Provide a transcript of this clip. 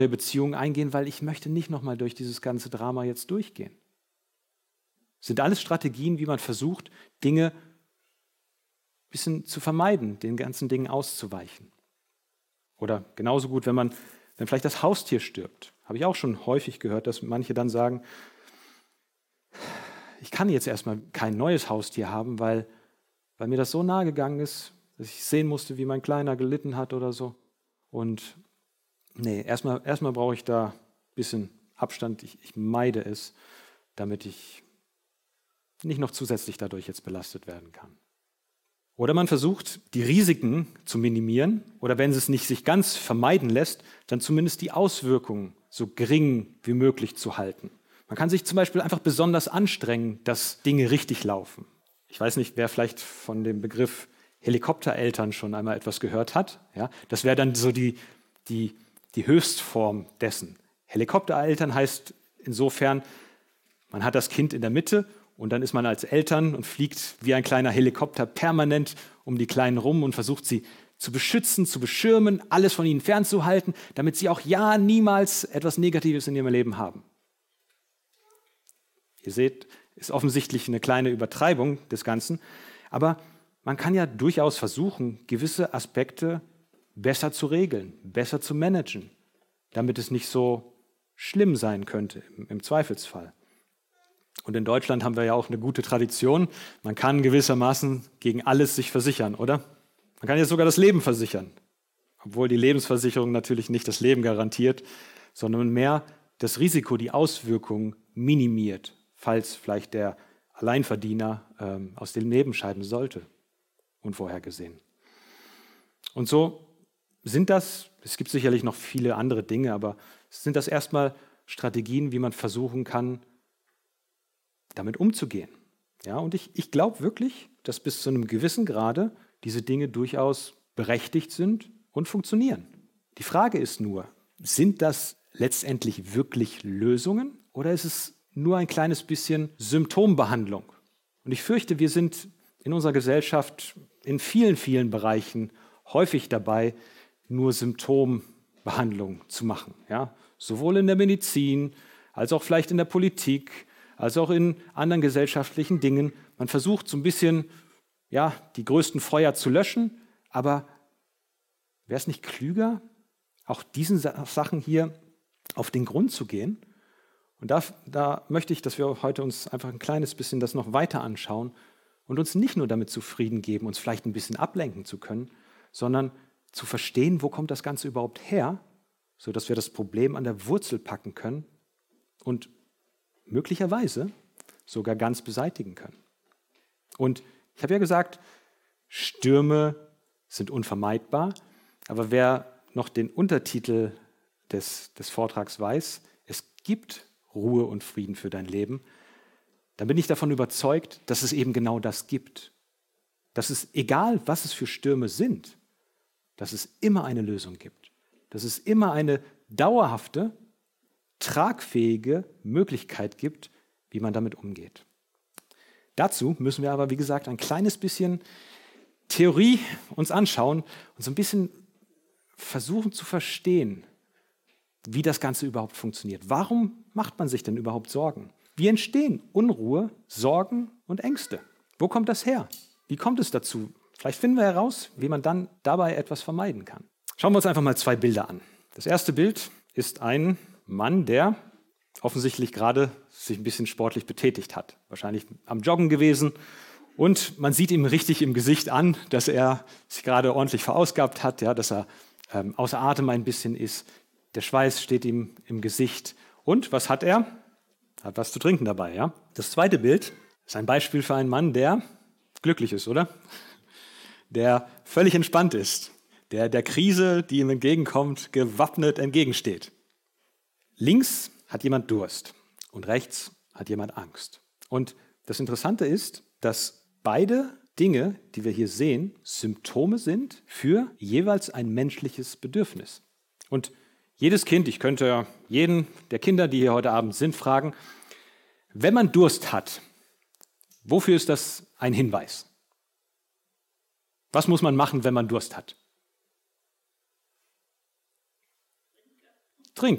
Beziehungen eingehen, weil ich möchte nicht nochmal durch dieses ganze Drama jetzt durchgehen. Das sind alles Strategien, wie man versucht, Dinge ein bisschen zu vermeiden, den ganzen Dingen auszuweichen. Oder genauso gut, wenn vielleicht das Haustier stirbt. Habe ich auch schon häufig gehört, dass manche dann sagen, ich kann jetzt erstmal kein neues Haustier haben, weil mir das so nahe gegangen ist, dass ich sehen musste, wie mein Kleiner gelitten hat oder so. Und nee, erstmal brauche ich da ein bisschen Abstand. Ich meide es, damit ich nicht noch zusätzlich dadurch jetzt belastet werden kann. Oder man versucht, die Risiken zu minimieren oder wenn es nicht sich ganz vermeiden lässt, dann zumindest die Auswirkungen so gering wie möglich zu halten. Man kann sich zum Beispiel einfach besonders anstrengen, dass Dinge richtig laufen. Ich weiß nicht, wer vielleicht von dem Begriff Helikoptereltern schon einmal etwas gehört hat. Ja, das wäre dann so die Höchstform dessen. Helikoptereltern heißt insofern, man hat das Kind in der Mitte und dann ist man als Eltern und fliegt wie ein kleiner Helikopter permanent um die Kleinen rum und versucht sie zu beschützen, zu beschirmen, alles von ihnen fernzuhalten, damit sie auch ja niemals etwas Negatives in ihrem Leben haben. Ihr seht, ist offensichtlich eine kleine Übertreibung des Ganzen, aber man kann ja durchaus versuchen, gewisse Aspekte besser zu regeln, besser zu managen, damit es nicht so schlimm sein könnte im Zweifelsfall. Und in Deutschland haben wir ja auch eine gute Tradition. Man kann gewissermaßen gegen alles sich versichern, oder? Man kann ja sogar das Leben versichern, obwohl die Lebensversicherung natürlich nicht das Leben garantiert, sondern mehr das Risiko, die Auswirkungen minimiert, falls vielleicht der Alleinverdiener aus dem Leben scheiden sollte, unvorhergesehen. Und so sind es gibt sicherlich noch viele andere Dinge, aber sind das erstmal Strategien, wie man versuchen kann, damit umzugehen. Ja, und ich glaube wirklich, dass bis zu einem gewissen Grade diese Dinge durchaus berechtigt sind und funktionieren. Die Frage ist nur, sind das letztendlich wirklich Lösungen oder ist es nur ein kleines bisschen Symptombehandlung? Und ich fürchte, wir sind in unserer Gesellschaft in vielen, vielen Bereichen häufig dabei, nur Symptombehandlung zu machen. Ja? Sowohl in der Medizin, als auch vielleicht in der Politik, als auch in anderen gesellschaftlichen Dingen. Man versucht so ein bisschen, ja, die größten Feuer zu löschen, aber wäre es nicht klüger, auch diesen Sachen hier auf den Grund zu gehen? Und da möchte ich, dass wir heute uns einfach ein kleines bisschen das noch weiter anschauen und uns nicht nur damit zufrieden geben, uns vielleicht ein bisschen ablenken zu können, sondern zu verstehen, wo kommt das Ganze überhaupt her, sodass wir das Problem an der Wurzel packen können und möglicherweise sogar ganz beseitigen können. Und ich habe ja gesagt, Stürme sind unvermeidbar, aber wer noch den Untertitel des Vortrags weiß, es gibt Ruhe und Frieden für dein Leben, dann bin ich davon überzeugt, dass es eben genau das gibt. Dass es, egal was es für Stürme sind, dass es immer eine Lösung gibt. Dass es immer eine dauerhafte, tragfähige Möglichkeit gibt, wie man damit umgeht. Dazu müssen wir aber, wie gesagt, ein kleines bisschen Theorie uns anschauen und so ein bisschen versuchen zu verstehen, wie das Ganze überhaupt funktioniert. Warum macht man sich denn überhaupt Sorgen? Wie entstehen Unruhe, Sorgen und Ängste? Wo kommt das her? Wie kommt es dazu? Vielleicht finden wir heraus, wie man dann dabei etwas vermeiden kann. Schauen wir uns einfach mal 2 Bilder an. Das erste Bild ist ein Mann, der offensichtlich gerade sich ein bisschen sportlich betätigt hat. Wahrscheinlich am Joggen gewesen. Und man sieht ihm richtig im Gesicht an, dass er sich gerade ordentlich verausgabt hat, ja, dass er außer Atem ein bisschen ist. Der Schweiß steht ihm im Gesicht. Und was hat er? Hat was zu trinken dabei. Ja? Das zweite Bild ist ein Beispiel für einen Mann, der glücklich ist, oder? Der völlig entspannt ist, der Krise, die ihm entgegenkommt, gewappnet entgegensteht. Links hat jemand Durst und rechts hat jemand Angst. Und das Interessante ist, dass beide Dinge, die wir hier sehen, Symptome sind für jeweils ein menschliches Bedürfnis. Und jedes Kind, ich könnte jeden der Kinder, die hier heute Abend sind, fragen, wenn man Durst hat, wofür ist das ein Hinweis? Was muss man machen, wenn man Durst hat?